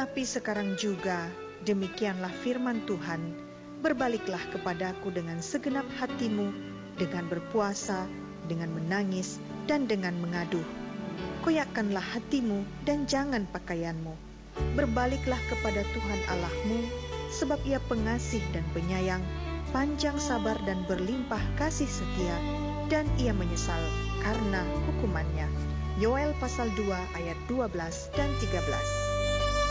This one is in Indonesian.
Tetapi sekarang juga, demikianlah firman Tuhan, berbaliklah kepadaku dengan segenap hatimu, dengan berpuasa, dengan menangis, dan dengan mengaduh. Koyakkanlah hatimu dan jangan pakaianmu. Berbaliklah kepada Tuhan Allahmu, sebab Ia pengasih dan penyayang, panjang sabar dan berlimpah kasih setia, dan Ia menyesal karena hukumannya. Yoel pasal 2 ayat 12 dan 13.